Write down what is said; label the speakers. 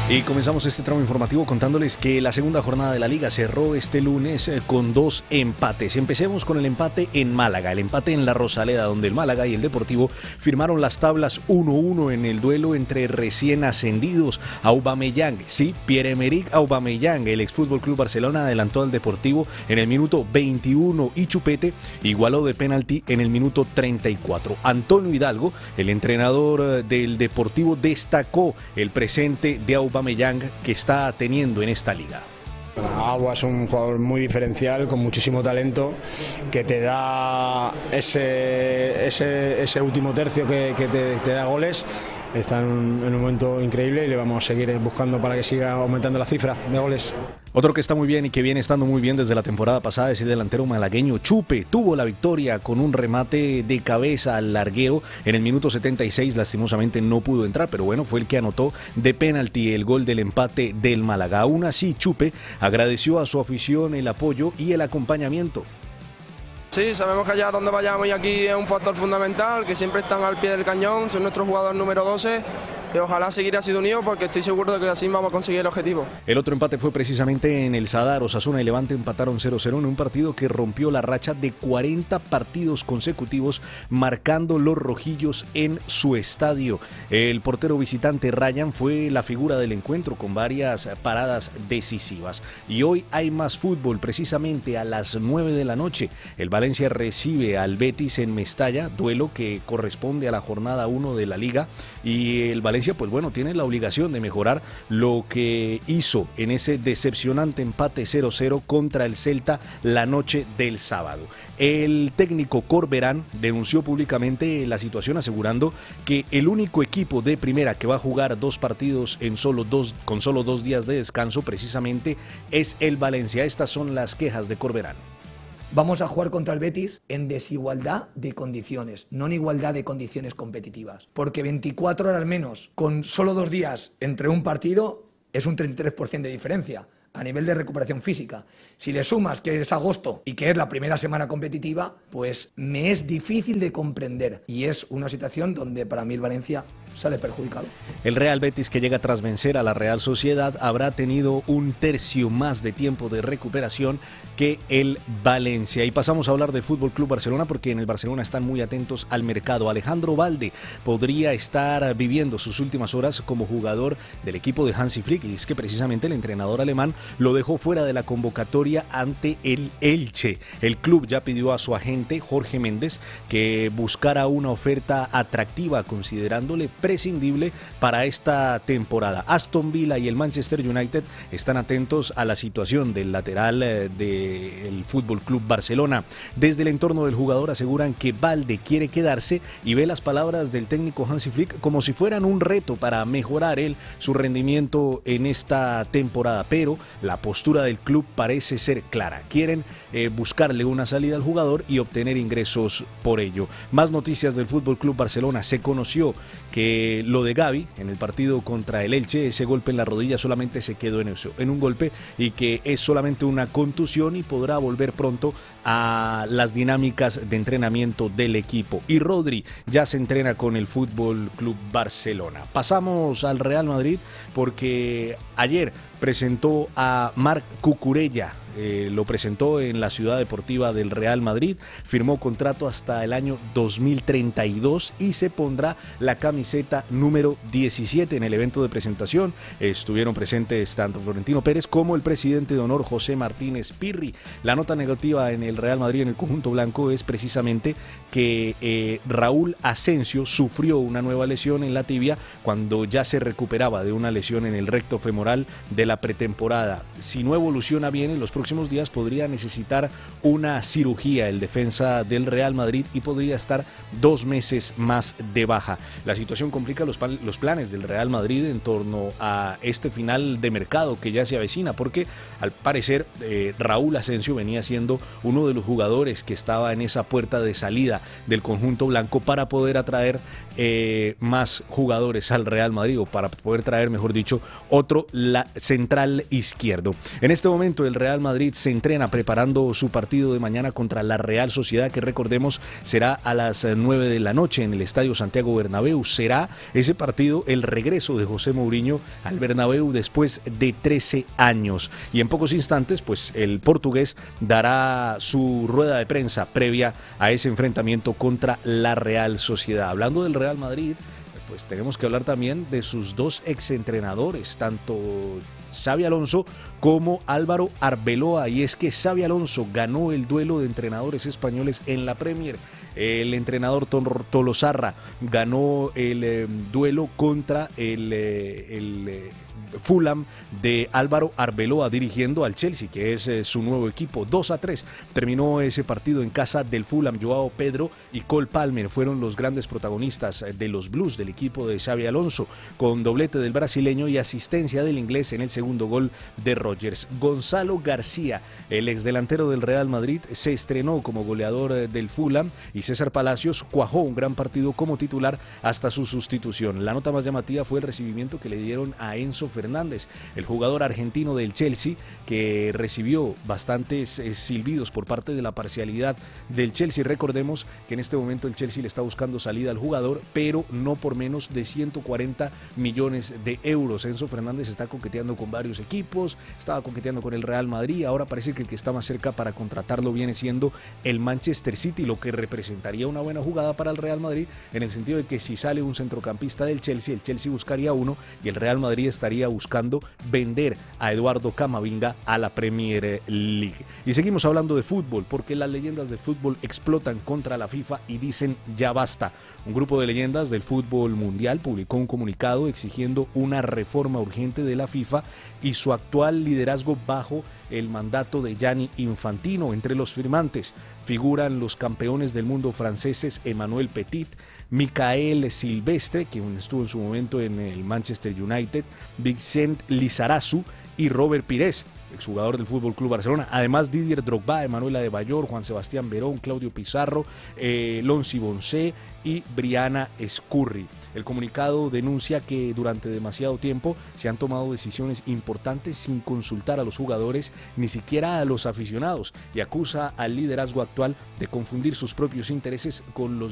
Speaker 1: Y comenzamos este tramo informativo contándoles que la segunda jornada de la Liga cerró este lunes con 2 empates. Empecemos con el empate en Málaga, el empate en La Rosaleda, donde el Málaga y el Deportivo firmaron las tablas 1-1 en el duelo entre recién ascendidos. Aubameyang, sí, Pierre-Emerick Aubameyang, el ex Fútbol Club Barcelona, adelantó al Deportivo en el minuto 21 y Chupete igualó de penalti en el minuto 34. Antonio Hidalgo, el entrenador del Deportivo, destacó el presente de Aubameyang que está teniendo en esta liga.
Speaker 2: Agua es un jugador muy diferencial, con muchísimo talento, que te da ese último tercio que te da goles. Está en un momento increíble y le vamos a seguir buscando para que siga aumentando la cifra de goles.
Speaker 1: Otro que está muy bien y que viene estando muy bien desde la temporada pasada es el delantero malagueño Chupe. Tuvo la victoria con un remate de cabeza al larguero en el minuto 76. Lastimosamente no pudo entrar, pero bueno, fue el que anotó de penalti el gol del empate del Málaga. Aún así, Chupe agradeció a su afición el apoyo y el acompañamiento.
Speaker 3: Sí, sabemos que allá donde vayamos y aquí es un factor fundamental, que siempre están al pie del cañón, son nuestros jugadores número 12. Y ojalá seguir así de unidos porque estoy seguro de que así vamos a conseguir el objetivo.
Speaker 1: El otro empate fue precisamente en el Sadar. Osasuna y Levante empataron 0-0 en un partido que rompió la racha de 40 partidos consecutivos marcando los rojillos en su estadio. El portero visitante Ryan fue la figura del encuentro con varias paradas decisivas. Y hoy hay más fútbol, precisamente a las 9 de la noche. El Valencia recibe al Betis en Mestalla, duelo que corresponde a la jornada 1 de la Liga, y el Valencia pues bueno, tiene la obligación de mejorar lo que hizo en ese decepcionante empate 0-0 contra el Celta la noche del sábado. El técnico Corberán denunció públicamente la situación, asegurando que el único equipo de primera que va a jugar 2 partidos con solo 2 días de descanso precisamente es el Valencia. Estas son las quejas de Corberán.
Speaker 4: Vamos a jugar contra el Betis en desigualdad de condiciones, no en igualdad de condiciones competitivas. Porque 24 horas menos, con solo 2 días entre un partido, es un 33% de diferencia a nivel de recuperación física. Si le sumas que es agosto y que es la primera semana competitiva, pues me es difícil de comprender. Y es una situación donde para mí el Valencia sale perjudicado.
Speaker 1: El Real Betis, que llega tras vencer a la Real Sociedad, habrá tenido un tercio más de tiempo de recuperación que el Valencia. Y pasamos a hablar del Fútbol Club Barcelona, porque en el Barcelona están muy atentos al mercado. Alejandro Balde podría estar viviendo sus últimas horas como jugador del equipo de Hansi Flick, y es que precisamente el entrenador alemán lo dejó fuera de la convocatoria ante el Elche. El club ya pidió a su agente Jorge Méndez que buscara una oferta atractiva, considerándole prescindible para esta temporada. Aston Villa y el Manchester United están atentos a la situación del lateral del Fútbol Club Barcelona. Desde el entorno del jugador aseguran que Balde quiere quedarse y ve las palabras del técnico Hansi Flick como si fueran un reto para mejorar su rendimiento en esta temporada, pero la postura del club parece ser clara. Quieren buscarle una salida al jugador y obtener ingresos por ello. Más noticias del Fútbol Club Barcelona. Se conoció que lo de Gavi en el partido contra el Elche, ese golpe en la rodilla solamente se quedó en un golpe, y que es solamente una contusión y podrá volver pronto a las dinámicas de entrenamiento del equipo. Y Rodri ya se entrena con el Fútbol Club Barcelona. Pasamos al Real Madrid, porque ayer presentó a Marc Cucurella. Lo presentó en la ciudad deportiva del Real Madrid, firmó contrato hasta el año 2032 y se pondrá la camiseta número 17 en el evento de presentación. Estuvieron presentes tanto Florentino Pérez como el presidente de honor José Martínez Pirri. La nota negativa en el Real Madrid, en el conjunto blanco, es precisamente que Raúl Asensio sufrió una nueva lesión en la tibia cuando ya se recuperaba de una lesión en el recto femoral de la pretemporada. Si no evoluciona bien en los próximos días, podría necesitar una cirugía el defensa del Real Madrid y podría estar 2 meses más de baja. La situación complica los planes del Real Madrid en torno a este final de mercado que ya se avecina, porque al parecer Raúl Asensio venía siendo uno de los jugadores que estaba en esa puerta de salida del conjunto blanco para poder atraer más jugadores al Real Madrid, o para poder traer, mejor dicho, otro central izquierdo. En este momento el Real Madrid Madrid se entrena preparando su partido de mañana contra la Real Sociedad, que recordemos será a las 9 de la noche en el Estadio Santiago Bernabéu. Será ese partido el regreso de José Mourinho al Bernabéu después de 13 años. Y en pocos instantes, pues el portugués dará su rueda de prensa previa a ese enfrentamiento contra la Real Sociedad. Hablando del Real Madrid, pues tenemos que hablar también de sus dos exentrenadores, tanto Xabi Alonso como Álvaro Arbeloa, y es que Xabi Alonso ganó el duelo de entrenadores españoles en la Premier. El entrenador Tolosarra ganó el duelo contra el Fulham de Álvaro Arbeloa, dirigiendo al Chelsea, que es su nuevo equipo. 2-3 terminó ese partido en casa del Fulham. Joao Pedro y Cole Palmer fueron los grandes protagonistas de los Blues, del equipo de Xabi Alonso, con doblete del brasileño y asistencia del inglés en el segundo gol de Rodgers. Gonzalo García, el exdelantero del Real Madrid, se estrenó como goleador del Fulham, y César Palacios cuajó un gran partido como titular hasta su sustitución. La nota más llamativa fue el recibimiento que le dieron a Enzo Fernández, el jugador argentino del Chelsea, que recibió bastantes silbidos por parte de la parcialidad del Chelsea. Recordemos que en este momento el Chelsea le está buscando salida al jugador, pero no por menos de 140 millones de euros. Enzo Fernández está coqueteando con varios equipos, estaba coqueteando con el Real Madrid, ahora parece que el que está más cerca para contratarlo viene siendo el Manchester City, lo que representaría una buena jugada para el Real Madrid, en el sentido de que si sale un centrocampista del Chelsea, el Chelsea buscaría uno y el Real Madrid estaría buscando vender a Eduardo Camavinga a la Premier League. Y seguimos hablando de fútbol, porque las leyendas de fútbol explotan contra la FIFA y dicen ya basta. Un grupo de leyendas del fútbol mundial publicó un comunicado exigiendo una reforma urgente de la FIFA y su actual liderazgo bajo el mandato de Gianni Infantino. Entre los firmantes figuran los campeones del mundo franceses Emmanuel Petit, Michael Silvestre, quien estuvo en su momento en el Manchester United, Vicent Lizarazu y Robert Pires, exjugador del FC Barcelona. Además, Didier Drogba, Emanuel Adebayor, Juan Sebastián Verón, Claudio Pizarro, Lonzi Boncé y Briana Escurri. El comunicado denuncia que durante demasiado tiempo se han tomado decisiones importantes sin consultar a los jugadores ni siquiera a los aficionados, y acusa al liderazgo actual de confundir sus propios intereses con los